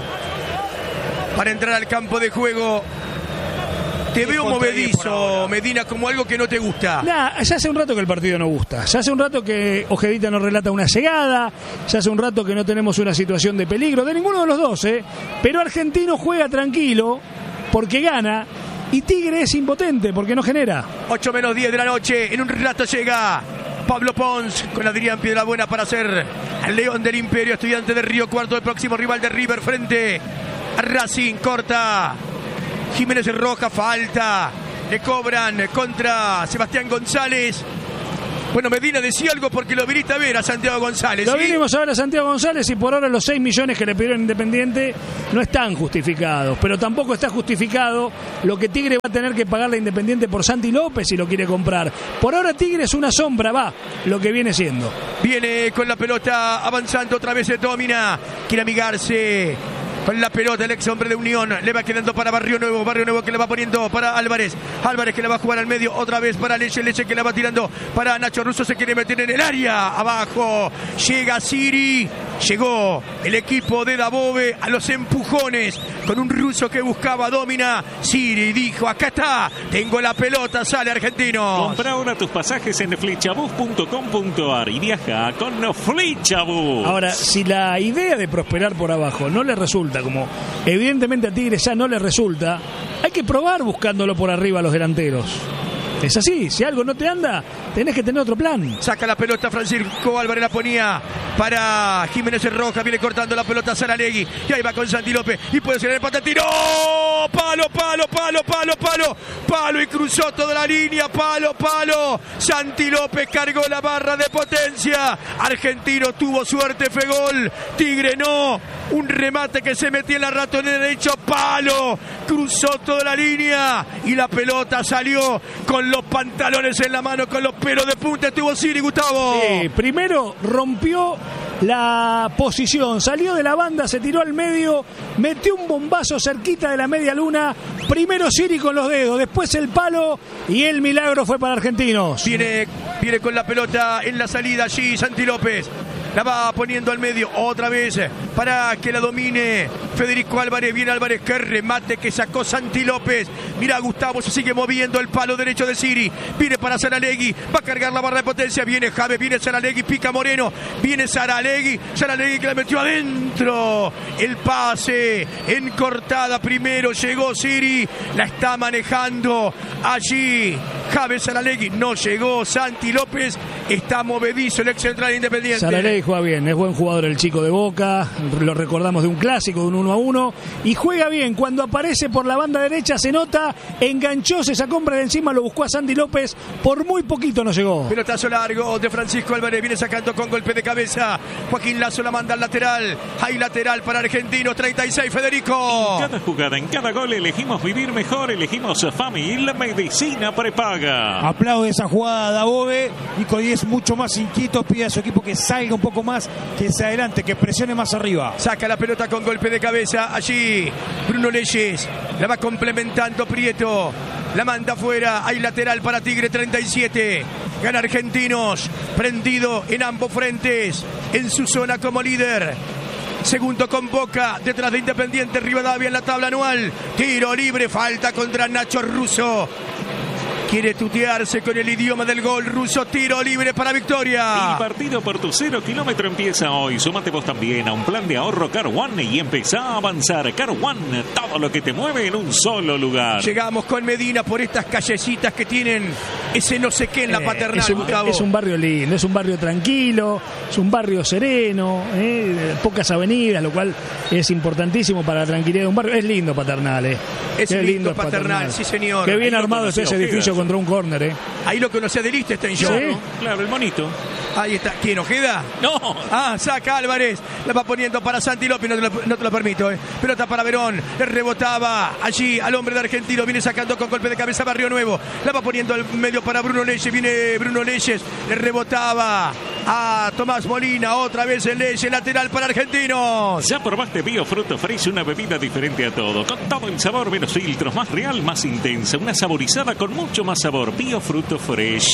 para entrar al campo de juego. Te veo movedizo, Medina, como algo que no te gusta. Nah, ya hace un rato que el partido no gusta. Ya hace un rato que Ojedita nos relata una llegada. Ya hace un rato que no tenemos una situación de peligro. De ninguno de los dos, ¿eh? Pero Argentino juega tranquilo porque gana. Y Tigre es impotente porque no genera. ocho menos diez de la noche. En un rato llega Pablo Pons con Adrián Piedrabuena para hacer al León del Imperio, Estudiante de Río Cuarto, el próximo rival de River frente a Racing. Corta Jiménez Roja, falta. Le cobran contra Sebastián González. Bueno, Medina decía algo porque lo viniste a ver a Santiago González. Lo ¿sí? vinimos a ver a Santiago González y por ahora los seis millones que le pidieron Independiente no están justificados, pero tampoco está justificado lo que Tigre va a tener que pagarle a Independiente por Santi López si lo quiere comprar. Por ahora Tigre es una sombra, va, lo que viene siendo. Viene con la pelota avanzando otra vez, se domina, quiere amigarse con la pelota el ex hombre de Unión, le va quedando para Barrio Nuevo, Barrio Nuevo que le va poniendo para Álvarez, Álvarez que le va a jugar al medio otra vez para Leche, Leche que la va tirando para Nacho Russo, se quiere meter en el área, abajo, llega Siri, llegó el equipo de Dabove a los empujones, con un ruso que buscaba, domina, Siri dijo, acá está, tengo la pelota, sale Argentino. Compra ahora tus pasajes en flechabus punto com punto ar y viaja con Flechabus. Ahora, si la idea de prosperar por abajo no le resulta, como evidentemente a Tigre ya no le resulta, hay que probar buscándolo por arriba a los delanteros. Es así, si algo no te anda, tenés que tener otro plan. Saca la pelota Francisco Álvarez, la ponía para Jiménez Roja, viene cortando la pelota Saralegui, y ahí va con Santi López, y puede ser el empate, tiro, palo, palo, palo, palo, palo, palo, y cruzó toda la línea, palo, palo, Santi López cargó la barra de potencia, Argentino tuvo suerte, fue gol, Tigre no, un remate que se metió en la ratonera derecho, palo, cruzó toda la línea, y la pelota salió con los pantalones en la mano, con los pelos de punta, estuvo Siri, Gustavo. Sí, primero rompió la posición, salió de la banda, se tiró al medio, metió un bombazo cerquita de la media luna, primero Siri con los dedos, después el palo y el milagro fue para Argentinos. Viene, viene con la pelota en la salida allí Santi López. La va poniendo al medio otra vez para que la domine Federico Álvarez. Viene Álvarez, qué remate que sacó Santi López. Mira, Gustavo, se sigue moviendo el palo derecho de Siri. Viene para Saralegui, va a cargar la barra de potencia. Viene Javes, viene Saralegui, pica Moreno. Viene Saralegui, Saralegui que la metió adentro. El pase en cortada primero, llegó Siri, la está manejando allí Javes Saralegui. No llegó Santi López, está movedizo el ex central Independiente. Saralegui juega bien, es buen jugador el chico de Boca, lo recordamos de un clásico, de un uno a uno, y juega bien, cuando aparece por la banda derecha se nota, enganchó, se sacó hombre de encima, lo buscó a Santi López, por muy poquito no llegó. Pelotazo largo de Francisco Álvarez, viene sacando con golpe de cabeza, Joaquín Lazo la manda al lateral, hay lateral para Argentinos, treinta y seis, Federico. En cada jugada, en cada gol elegimos vivir mejor, elegimos Famil, medicina prepaga. Aplaude esa jugada Dabove, Nico Díez mucho más inquieto, pide a su equipo que salga un poco más, que se adelante, que presione más arriba. Saca la pelota con golpe de cabeza allí Bruno Leyes, la va complementando Prieto, la manda afuera, hay lateral para Tigre, treinta y siete, gana Argentinos, prendido en ambos frentes, en su zona como líder. Segundo con Boca, detrás de Independiente, Rivadavia en la tabla anual, tiro libre, falta contra Nacho Russo. Quiere tutearse con el idioma del gol ruso, tiro libre para Victoria. El partido por tu cero kilómetro empieza hoy. Súmate vos también a un plan de ahorro Car One y empezá a avanzar. Car One, todo lo que te mueve en un solo lugar. Llegamos con Medina por estas callecitas que tienen ese no sé qué en la eh, Paternal, es un, Gustavo. Es un barrio lindo, es un barrio tranquilo, es un barrio sereno, eh, pocas avenidas, lo cual es importantísimo para la tranquilidad de un barrio. Es lindo Paternal, eh. Es Qué lindo es Paternal, Paternal, sí señor. Qué bien Ahí armado está ese edificio contra un córner, eh. Ahí lo conocía de Liechtenstein, ¿Sí? ¿no? Claro, el monito. Ahí está. ¿Quién, Ojeda? No. Ah, saca Álvarez. La va poniendo para Santi López. No te lo, no te lo permito, eh. Pelota para Verón. Le rebotaba allí al hombre de Argentino. Viene sacando con golpe de cabeza Barrio Nuevo. La va poniendo al medio para Bruno Leyes. Viene Bruno Leyes. Le rebotaba a Tomás Molina. Otra vez el Leyes. Lateral para Argentinos. Ya probaste Bio Fruto Fresh, una bebida diferente a todo. Con todo el sabor, menos filtros, más real, más intensa. Una saborizada con mucho más sabor. Bio Fruto Fresh.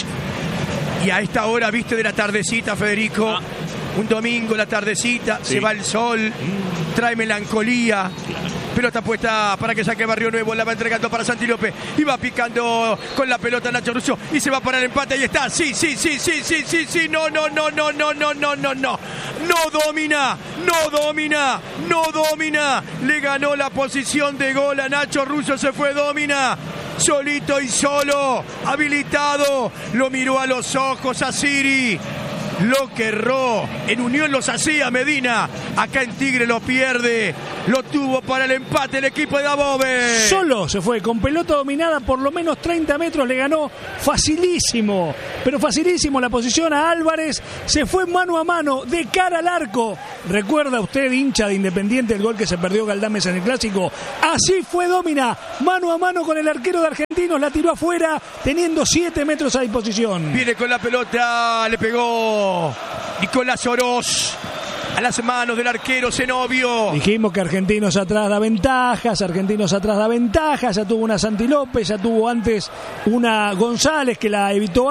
Y a esta hora, viste, de la tardecita, Federico. Ah. Un domingo, la tardecita, sí. Se va el sol, mm. trae melancolía. Pelota puesta para que saque Barrio Nuevo, la va entregando para Santi López. Y va picando con la pelota Nacho Russo. Y se va para el empate, ahí está. Sí, sí, sí, sí, sí, sí, sí. No, no, no, no, no, no, no, no, no. No domina, no domina, no domina. Le ganó la posición de gol a Nacho Russo, se fue domina. Solito y solo, habilitado, lo miró a los ojos a Siri. lo que erró. En Unión los hacía Medina. Acá en Tigre lo pierde. Lo tuvo para el empate el equipo de Dabove. Solo se fue, con pelota dominada por lo menos treinta metros, le ganó facilísimo, pero facilísimo la posición a Álvarez. Se fue mano a mano, de cara al arco. ¿Recuerda usted, hincha de Independiente, el gol que se perdió Galdames en el Clásico? Así fue Domina, mano a mano con el arquero de Argentinos, la tiró afuera, teniendo siete metros a disposición. Viene con la pelota, le pegó Nicolás Oroz a las manos del arquero Zenobio. Dijimos que Argentinos atrás da ventajas, Argentinos atrás da ventajas, ya tuvo una Santi López, ya tuvo antes una González que la evitó